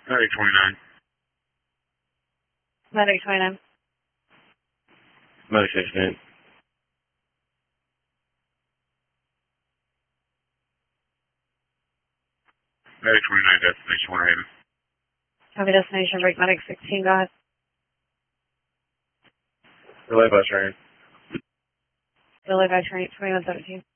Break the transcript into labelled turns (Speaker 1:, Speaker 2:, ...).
Speaker 1: Medic 29.
Speaker 2: Medic 29.
Speaker 1: Medic 16. Medic 29, destination Winter Haven.
Speaker 2: Copy, destination break. Medic 16, go ahead.
Speaker 1: Relay bus train.
Speaker 2: Relay by train 2117.